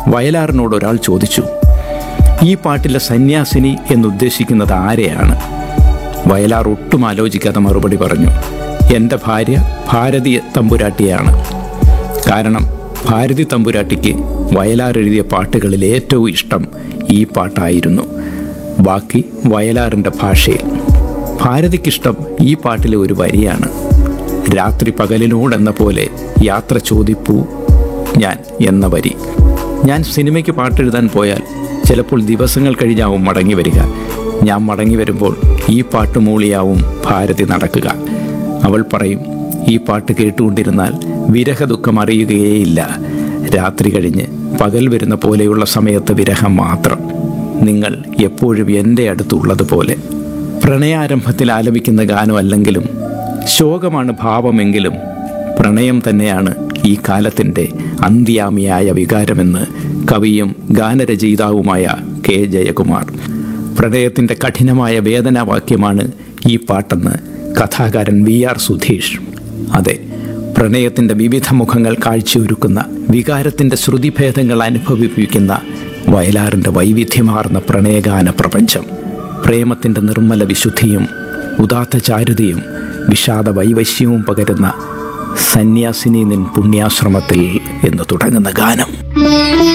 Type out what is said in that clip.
വയലാറിനോട് ഒരാൾ ചോദിച്ചു, ഈ പാട്ടിലെ സന്യാസിനി എന്നുദ്ദേശിക്കുന്നത് ആരെയാണ്? വയലാർ ഒട്ടും ആലോചിക്കാതെ മറുപടി പറഞ്ഞു, എൻ്റെ ഭാര്യ ഭാരതി തമ്പുരാട്ടിയാണ്. കാരണം ഭാരതി തമ്പുരാട്ടിക്ക് വയലാർ എഴുതിയ പാട്ടുകളിൽ ഏറ്റവും ഇഷ്ടം ഈ പാട്ടായിരുന്നു. ബാക്കി വയലാറിൻ്റെ ഭാഷയിൽ. ഭാരതിക്കിഷ്ടം ഈ പാട്ടിലെ ഒരു വരിയാണ്. രാത്രി പകലിനോടെന്ന പോലെ യാത്ര ചോദിപ്പൂ ഞാൻ എന്ന വരി. ഞാൻ സിനിമയ്ക്ക് പാട്ടെഴുതാൻ പോയാൽ ചിലപ്പോൾ ദിവസങ്ങൾ കഴിഞ്ഞാവും മടങ്ങി വരിക. ഞാൻ മടങ്ങി വരുമ്പോൾ ഈ പാട്ട് മൂളിയാവും ഭാരതി നടക്കുക. അവൾ പറയും, ഈ പാട്ട് കേട്ടുകൊണ്ടിരുന്നാൽ വിരഹദുഃഖം അറിയുകയേയില്ല. രാത്രി കഴിഞ്ഞ് പകൽ വരുന്ന പോലെയുള്ള സമയത്ത് വിരഹം മാത്രം. നിങ്ങൾ എപ്പോഴും എൻ്റെ അടുത്തുള്ളതുപോലെ. പ്രണയാരംഭത്തിൽ ആലപിക്കുന്ന ഗാനമല്ലെങ്കിലും, ശോകമാണ് ഭാവമെങ്കിലും, പ്രണയം തന്നെയാണ് ഈ കാലത്തിൻ്റെ അന്ത്യാമിയായ വികാരമെന്ന് കവിയും ഗാനരചയിതാവുമായ കെ ജയകുമാർ. പ്രണയത്തിൻ്റെ കഠിനമായ വേദനാവാക്യമാണ് ഈ പാട്ടെന്ന് കഥാകാരൻ VR സുധീഷ്. അതെ, പ്രണയത്തിൻ്റെ വിവിധ മുഖങ്ങൾ കാഴ്ചയൊരുക്കുന്ന, വികാരത്തിൻ്റെ ശ്രുതിഭേദങ്ങൾ അനുഭവിപ്പിക്കുന്ന വയലാറിൻ്റെ വൈവിധ്യമാർന്ന പ്രണയഗാന പ്രപഞ്ചം. പ്രേമത്തിൻ്റെ നിർമ്മല വിശുദ്ധിയും ഉദാത്ത ചാരുതയും വിഷാദ വൈവശ്യവും പകരുന്ന സന്യാസിനി നിൻ പുണ്യാശ്രമത്തിൽ എന്ന് തുടങ്ങുന്ന ഗാനം.